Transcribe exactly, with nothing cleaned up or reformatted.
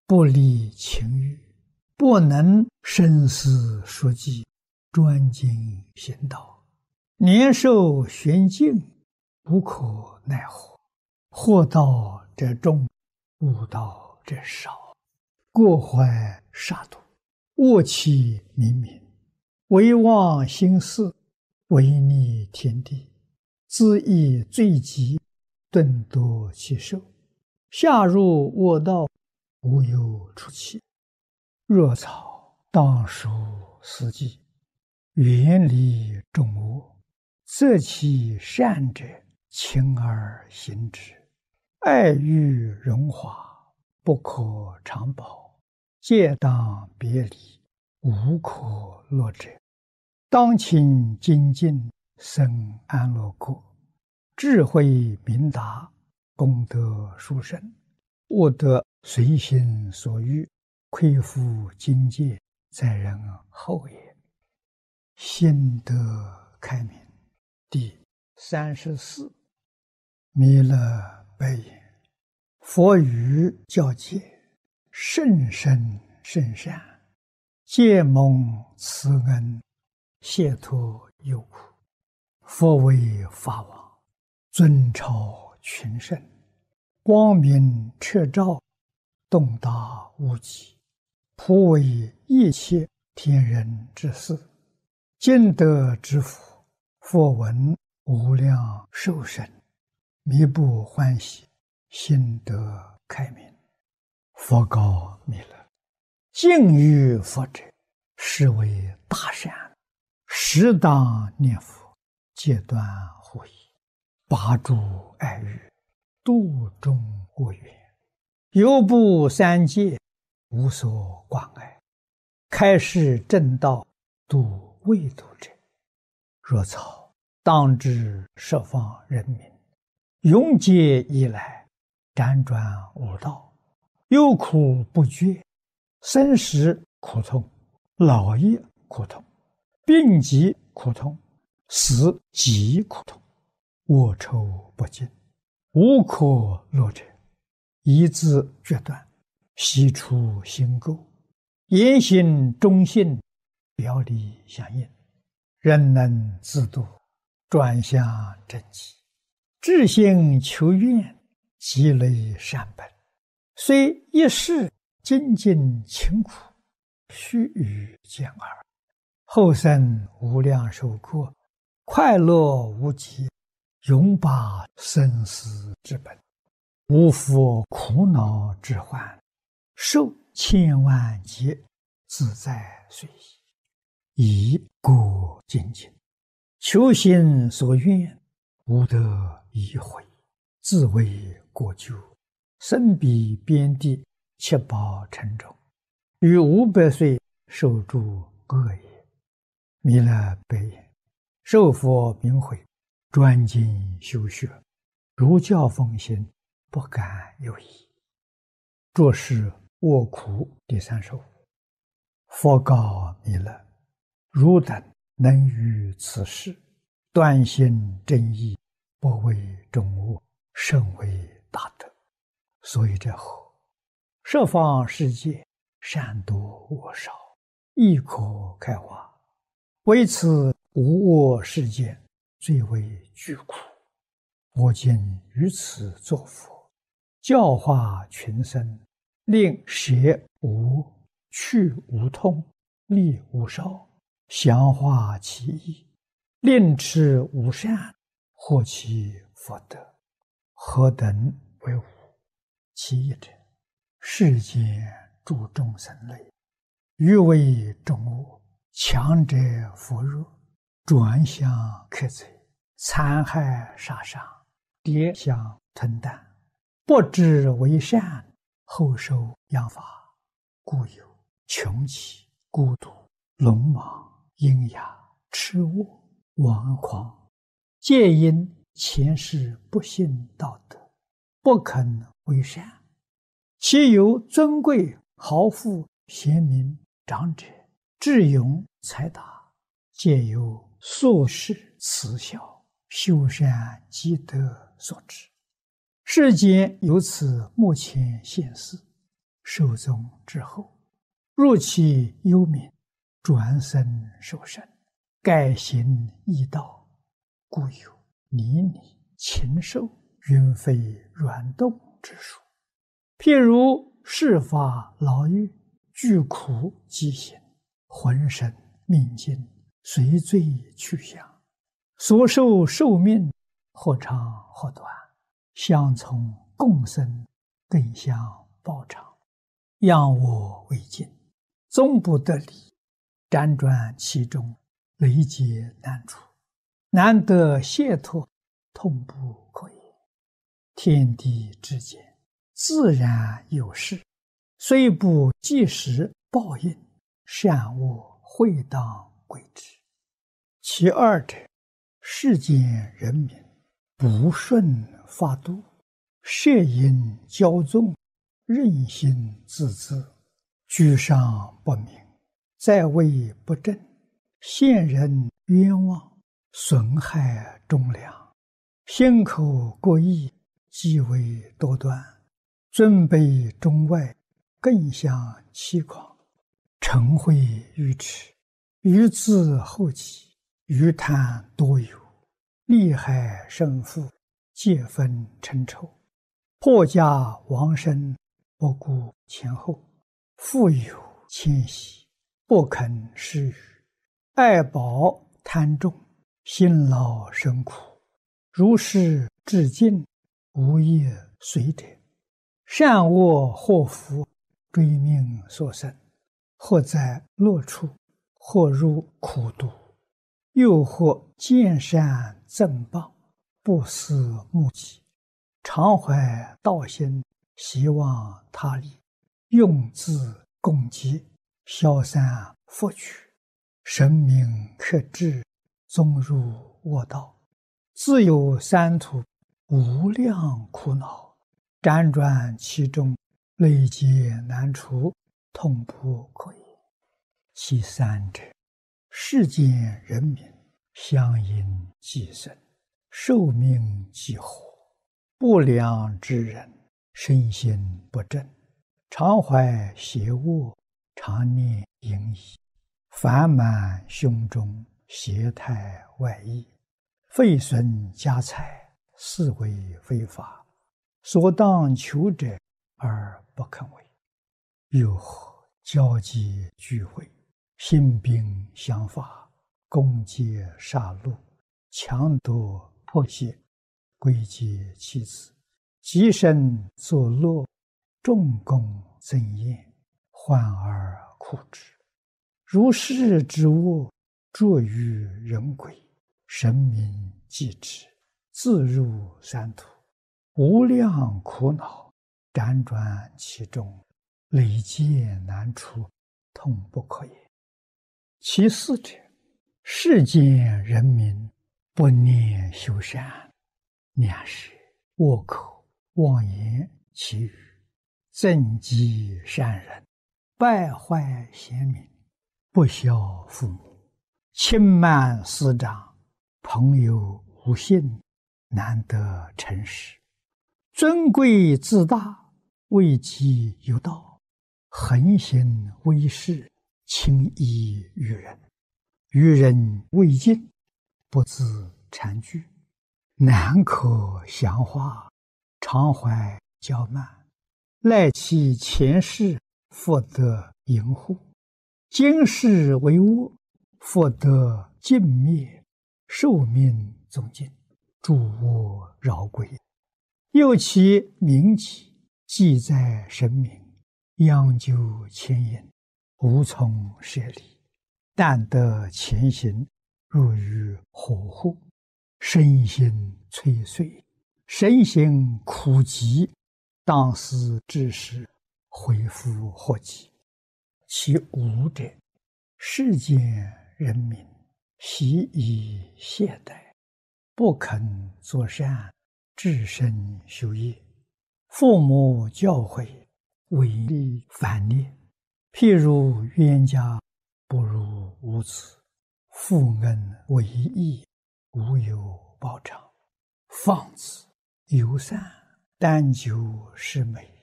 不离情欲，不能深思熟记，专精行道。年寿玄境，无可奈何。惑道者众，悟道者少。过怀杀戮，恶气冥冥，唯忘心事，违逆天地，自益罪极，顿夺其寿。下入恶道，无有出期。若草当属死地，远离众恶，择其善者，勤而行之。爱欲荣华，不可长保，戒当别离，无可乐者。当勤精进，生安乐国。智慧明达，功德殊胜，悟得随心所欲，恢复境界，在人后也。心得开明。第三十四。弥勒白言：佛语教诫，甚深甚善，皆蒙慈恩，解脱忧苦。佛为法王，尊超群圣，光明彻照，洞达无极，普为一切天人之事。今得之福，佛闻无量寿生，弥不欢喜，心得开明。佛告弥勒：敬于佛者，是为大善，适当念佛，戒断护疑，拔诸爱欲，度众恶缘，犹不三界，无所关爱，开示正道，度未度者。若草当知十方人民，永劫以来，辗转无道，忧苦不绝，生死苦痛，老业苦痛，病疾苦痛，死极苦痛，恶臭不尽，无可乐者。一字决断，悉出心垢，言行忠信，表里相应，人能自度，转向正极，至心求愿，积累善本，虽一世精进勤苦，须臾见耳，后生无量寿过，快乐无极，永拔生死之本，无复苦恼之患，受千万劫，自在随意，以过精进，求心所愿，无得已悔，自为过咎，身彼边地，七宝沉重，于五百岁受诸恶也。弥勒白言：受佛明慧，专精修学，如教奉行，不敢有疑。作是卧苦第三十五。佛告弥勒：汝等能于此事，断心正义，不为众恶，甚为大德。所以者何？十方世界，善多恶少，亦可开化，唯此无恶世界，最为巨苦。我今于此作佛，教化群生，令舍无、去无痛，利无少，详化其意，令持无善，获其福德。何等为无？其一者，世间诸众生类，欲为众恶，强者扶弱，转向克贼，残害杀伤，跌相吞啖，不知为善，后受殃罚，故有穷奇、孤独、鲁莽、阴哑、痴恶、顽狂，皆因前世不信道德，不肯为善。其有尊贵、豪富、贤明、长者、智勇、才达，皆由宿世慈孝、修善积德所致。世间有此目前现世， 寿终之后，若其忧民，转身受身，改行易道，故有泥泞、禽兽、云飞软动之术。譬如事发牢狱，具苦疾行，浑身命尽，随罪去向，所受寿命或长或短，相从共生，更相报偿，仰我为镜，终不得离，辗转其中，累劫难除，难得解脱，痛不可言。天地之间，自然有事，虽不即时报应，善恶会当归之。其二者，世间人民不顺法度，摄引骄纵，任性自恣，居上不明，在位不正，陷人冤枉，损害忠良，心口过意，极为多端，尊卑中外，更相欺诳，嗔恚愚痴，愚自后己，愚贪多有，利害胜负，皆分成仇，破家亡身，不顾前后，富有谦息，不肯施予，爱宝贪重，辛劳生苦，如是至尽，无业随者，善恶祸福，追命所生，或在乐处，或入苦毒，又或见善赠报，不思目己，常怀道心，希望他利，用自共济，消散福取，神明克制，终入恶道，自有三途，无量苦恼，辗转其中，累劫难除，痛不可言。其三者，世间人民相因寄生，寿命既活，不良之人，身心不正，常怀邪恶，常念淫逸，烦满胸中，邪态外溢，废损家财，是为非法，所当求者而不肯为。又或交际聚会，兴兵相伐，攻击杀戮，强夺迫胁，归结妻子，极身作乐，众功增宴，患而苦之。如是之恶，著于人鬼，神明继之，自入三途，无量苦恼，辗转其中，累劫难除，痛不可言。其四者，世间人民不念修善，两舌恶口妄言绮语，憎嫉善人，败坏贤明，不孝父母，轻慢师长，朋友无信，难得诚实，尊贵自大，位极有道，横行威势，轻易于人，于人未尽，不自惭惧，难可详化，常怀骄慢，赖其前世，复得淫护，今世为恶，复得尽灭，寿命终尽，诸恶饶归。又其名己，记在神明，央究牵引，无从舍离，但得前行，入于火户，身心摧碎，身心苦疾，当思之时，恢复祸及。其五者，世间人民习以懈怠，不肯作善，至身修业，父母教诲，违逆反逆，譬如冤家不如无子，负恩为义，无有报偿，放子游散，单求是美，